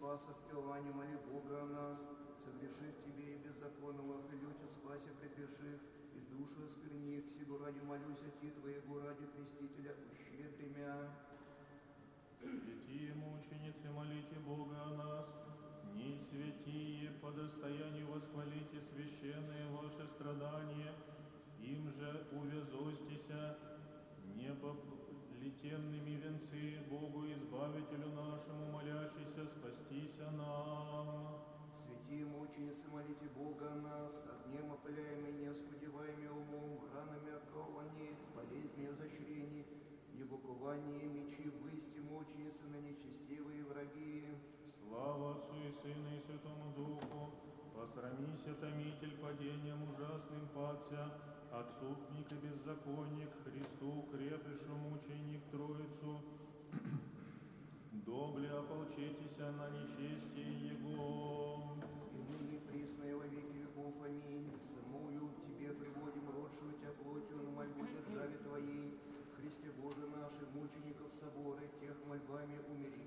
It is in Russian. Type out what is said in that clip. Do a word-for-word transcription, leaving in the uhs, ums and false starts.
Спасов Иоанне, моли Бога о нас, согрешив тебе и беззаконного, люте спаси припешив, и душу оскверни, к сего ради молюсь о ти твоего, ради крестителя ущедремя. Святие мученицы, молите Бога о нас, не святие, по достоянию восхвалите священные ваши страдания, им же увязостися непоплетенными венцы Богу Избавителю нашему, молящийся, спастися нам. Святие мученицы, молите Бога о нас, огнем опыляемый, не оскудеваемый умом, ранами околваний, болезнью изощрений, небуковании, мечи, бысти мученицы на нечестивые враги. Слава Отцу и Сыну и Святому Духу, посрамися, томитель, падением ужасным падся, отступник и беззаконник, Христу, крепышу мученик Троицу, добле ополчетеся на нечестие Его. И ныне пресное во веки веков, аминь. Самую тебе приводим родшую тебя плотью на мольбу державе Твоей, Христе Боже наших, мучеников соборы, тех мольбами умери